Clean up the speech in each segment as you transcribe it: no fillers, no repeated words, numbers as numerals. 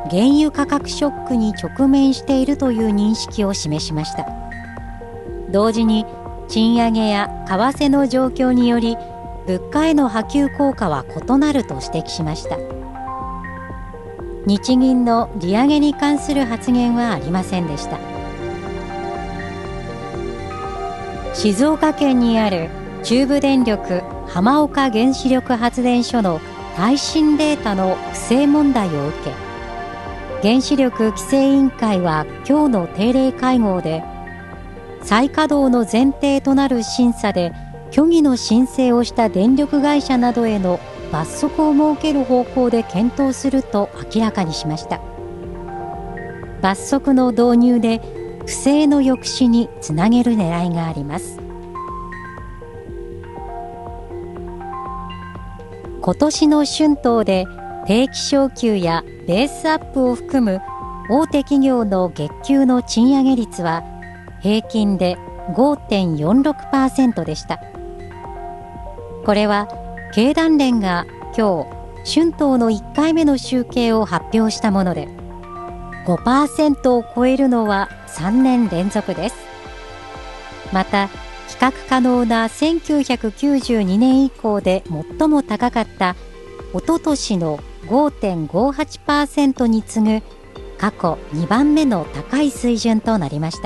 原油価格ショックに直面しているという認識を示しました。同時に賃上げや為替の状況により物価への波及効果は異なると指摘しました。日銀の利上げに関する発言はありませんでした。静岡県にある中部電力浜岡原子力発電所の耐震データの不正問題を受け、原子力規制委員会は今日の定例会合で、再稼働の前提となる審査で虚偽の申請をした電力会社などへの罰則を設ける方向で検討すると明らかにしました。罰則の導入で不正の抑止につなげる狙いがあります。今年の春闘で定期昇給やベースアップを含む大手企業の月給の賃上げ率は平均で 5.46% でした。これは経団連が今日春闘の1回目の集計を発表したもので、 5% を超えるのは3年連続です。また比較可能な1992年以降で最も高かったおととしの 5.58% に次ぐ過去2番目の高い水準となりました。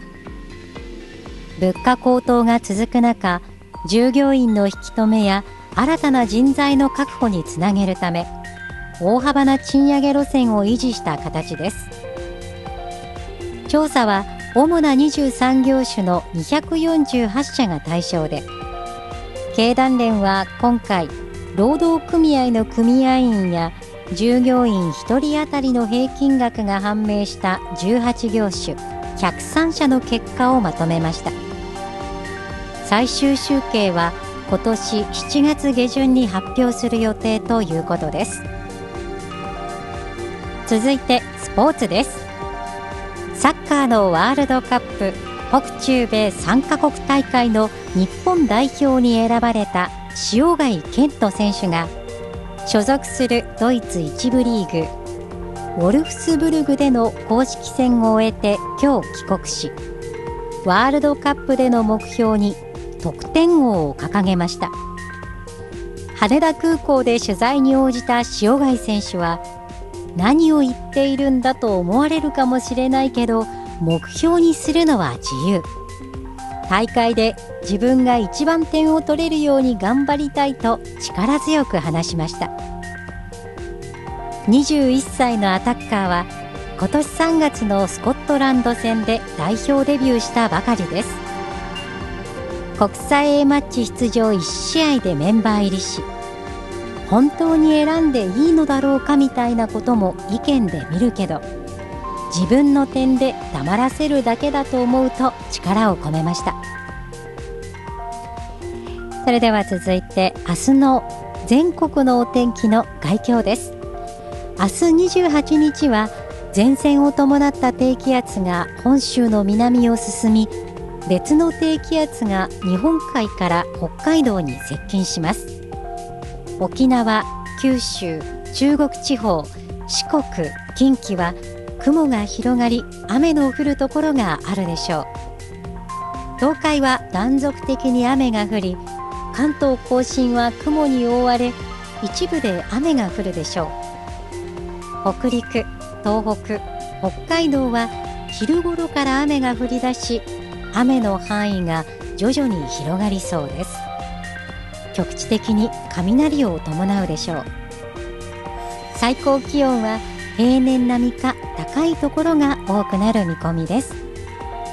物価高騰が続く中、従業員の引き止めや新たな人材の確保につなげるため、大幅な賃上げ路線を維持した形です。調査は主な23業種の248社が対象で、経団連は今回労働組合の組合員や従業員1人当たりの平均額が判明した18業種103社の結果をまとめました。最終集計は今年7月下旬に発表する予定ということです。続いてスポーツです。サッカーのワールドカップ北中米3カ国大会の日本代表に選ばれた塩貝健人選手が所属するドイツ1部リーグウォルフスブルグでの公式戦を終えて今日帰国し、ワールドカップでの目標に得点王を掲げました。羽田空港で取材に応じた塩貝選手は、何を言っているんだと思われるかもしれないけど、目標にするのは自由。大会で自分が一番点を取れるように頑張りたいと力強く話しました。21歳のアタッカーは今年3月のスコットランド戦で代表デビューしたばかりです。国際 A マッチ出場1試合でメンバー入りし、本当に選んでいいのだろうかみたいなことも意見で見るけど、自分の点で黙らせるだけだと思うと力を込めました。それでは続いて明日の全国のお天気の概況です。明日28日は前線を伴った低気圧が本州の南を進み、別の低気圧が日本海から北海道に接近します。沖縄、九州、中国地方、四国、近畿は雲が広がり雨の降るところがあるでしょう。東海は断続的に雨が降り、関東甲信は雲に覆われ一部で雨が降るでしょう。北陸、東北、北海道は昼頃から雨が降り出し、雨の範囲が徐々に広がりそうです。局地的に雷を伴うでしょう。最高気温は平年並みか高いところが多くなる見込みです。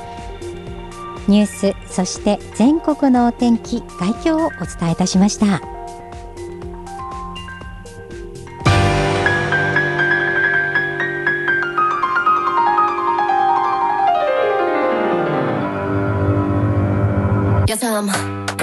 ニュース、そして全国のお天気、概況をお伝えいたしました。